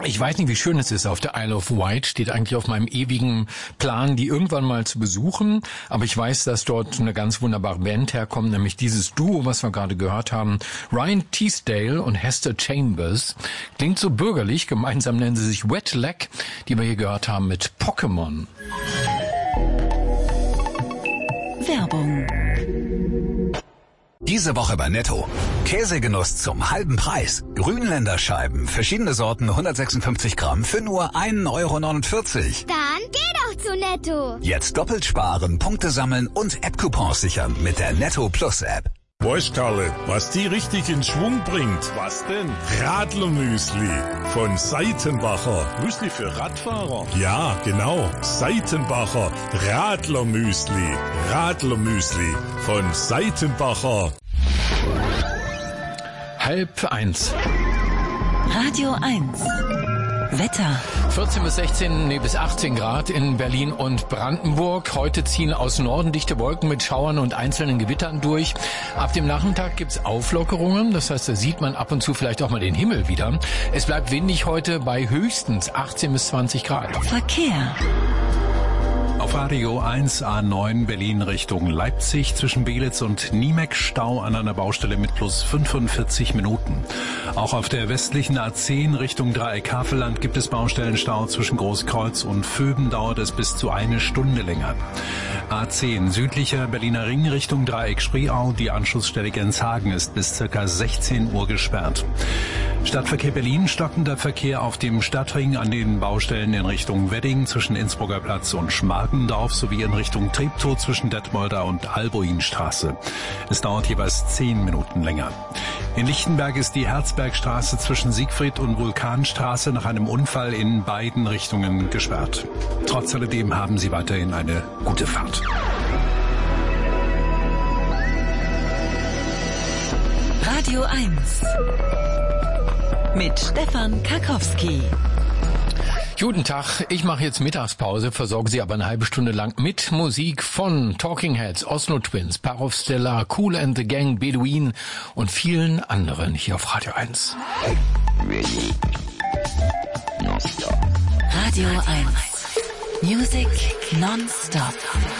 Ich weiß nicht, wie schön es ist auf der Isle of Wight. Steht eigentlich auf meinem ewigen Plan, die irgendwann mal zu besuchen. Aber ich weiß, dass dort eine ganz wunderbare Band herkommt, nämlich dieses Duo, was wir gerade gehört haben. Ryan Teasdale und Hester Chambers. Klingt so bürgerlich. Gemeinsam nennen sie sich Wet Leg, die wir hier gehört haben mit Pokémon. Werbung. Diese Woche bei Netto. Käsegenuss zum halben Preis. Grünländer Scheiben, verschiedene Sorten, 156 Gramm für nur 1,49 Euro. Dann geh doch zu Netto. Jetzt doppelt sparen, Punkte sammeln und App-Coupons sichern mit der Netto Plus App. Weißt Karle, was die richtig in Schwung bringt? Was denn? Radlermüsli von Seitenbacher. Müsli für Radfahrer? Ja, genau. Seitenbacher Radlermüsli. Radlermüsli von Seitenbacher. 12:30. Radio 1. Wetter. 14 bis 16, bis 18 Grad in Berlin und Brandenburg. Heute ziehen aus Norden dichte Wolken mit Schauern und einzelnen Gewittern durch. Ab dem Nachmittag gibt's Auflockerungen. Das heißt, da sieht man ab und zu vielleicht auch mal den Himmel wieder. Es bleibt windig heute bei höchstens 18 bis 20 Grad. Verkehr. Auf Radio 1 A9 Berlin Richtung Leipzig zwischen Belitz und Niemek Stau an einer Baustelle mit plus 45 Minuten. Auch auf der westlichen A10 Richtung Dreieck Havelland gibt es Baustellenstau zwischen Großkreuz und Vöben, dauert es bis zu 1 Stunde länger. A10 südlicher Berliner Ring Richtung Dreieck Spreeau, die Anschlussstelle Genshagen ist bis ca. 16 Uhr gesperrt. Stadtverkehr Berlin, stockender Verkehr auf dem Stadtring an den Baustellen in Richtung Wedding zwischen Innsbrucker Platz und Schmargendorf sowie in Richtung Treptow zwischen Detmolder und Albuinstraße. Es dauert jeweils 10 Minuten länger. In Lichtenberg ist die Herzbergstraße zwischen Siegfried und Vulkanstraße nach einem Unfall in beiden Richtungen gesperrt. Trotz alledem haben Sie weiterhin eine gute Fahrt. Radio 1. Mit Stefan Karkowski. Guten Tag, ich mache jetzt Mittagspause, versorge Sie aber eine halbe Stunde lang mit Musik von Talking Heads, Oslo Twins, Parov Stellar, Kool and the Gang, Bedouin und vielen anderen hier auf Radio 1. Radio 1. Music non-stop.